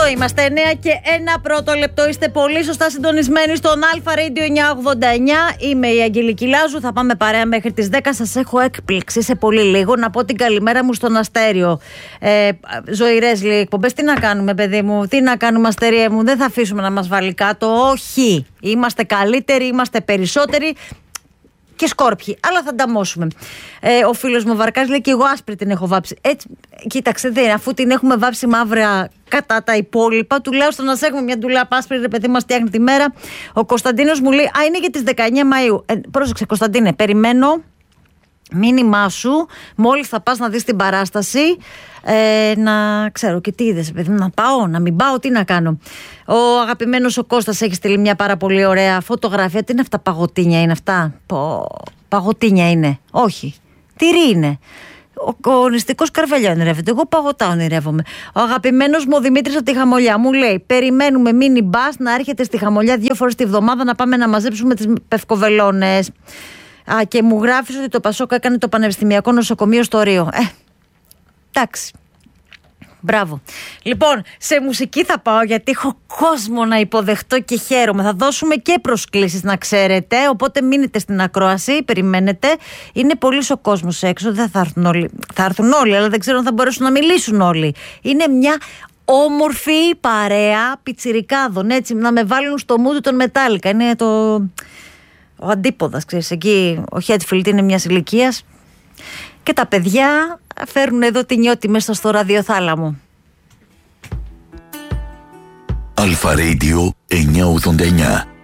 Εδώ είμαστε, 9 και 1 πρώτο λεπτό. Είστε πολύ σωστά συντονισμένοι στον Αλφα Radio 989. Είμαι η Αγγελική Λάζου. Θα πάμε παρέα μέχρι τις 10. Σας έχω έκπληξη σε πολύ λίγο. Να πω την καλημέρα μου στον Αστέριο. Ζωηρές λέει εκπομπές. Τι να κάνουμε, παιδί μου, τι να κάνουμε, Αστέρια μου. Δεν θα αφήσουμε να μας βάλει κάτω. Όχι. Είμαστε καλύτεροι, είμαστε περισσότεροι. Και σκόρπιοι, αλλά θα ανταμώσουμε. Ο φίλος μου Βαρκάς λέει και εγώ άσπρη την έχω βάψει. Έτσι, κοίταξε, αφού την έχουμε βάψει μαύρα κατά τα υπόλοιπα, τουλάχιστον να έχουμε μια ντουλάπα άσπρη, ρε παιδί μας, φτιάχνει τη μέρα. Ο Κωνσταντίνος μου λέει, είναι για τις 19 Μαΐου. Πρόσεξε, Κωνσταντίνε, περιμένω μήνυμά σου μόλις θα πας να δεις την παράσταση. Να ξέρω και τι είδες, παιδί, να πάω, να μην πάω, τι να κάνω. Ο αγαπημένος ο Κώστας έχει στείλει μια πάρα πολύ ωραία φωτογραφία. Τι είναι αυτά, παγωτίνια είναι αυτά? Παγωτίνια είναι? Όχι, τυρί είναι. Ο νηστικός καρβελιά ονειρεύεται. Εγώ παγωτά ονειρεύομαι. Ο αγαπημένος μου ο Δημήτρης από τη Χαμολιά μου λέει: περιμένουμε μίνι μπας να έρχεται στη Χαμολιά 2 φορές τη βδομάδα να πάμε να μαζέψουμε τις πευκοβελώνες. Και μου γράφεις ότι το Πασόκ έκανε το Πανεπιστημιακό Νοσοκομείο στο Ρίο. Εντάξει. Μπράβο. Λοιπόν, σε μουσική θα πάω γιατί έχω κόσμο να υποδεχτώ και χαίρομαι. Θα δώσουμε και προσκλήσεις, να ξέρετε. Οπότε μείνετε στην ακρόαση, περιμένετε. Είναι πολύς ο κόσμος έξω. Δεν θα έρθουν όλοι. Θα έρθουν όλοι, αλλά δεν ξέρω αν θα μπορέσουν να μιλήσουν όλοι. Είναι μια όμορφη παρέα πιτσιρικάδων. Έτσι, να με βάλουν στο mood των Μετάλλικα. Είναι ο αντίποδας, ξέρεις. Εκεί ο Χέτφιλντ είναι μιας ηλικίας. Και τα παιδιά φέρνουν εδώ την νιώτη μέσα στο ραδιοθάλαμο. Αλφα Radio 989.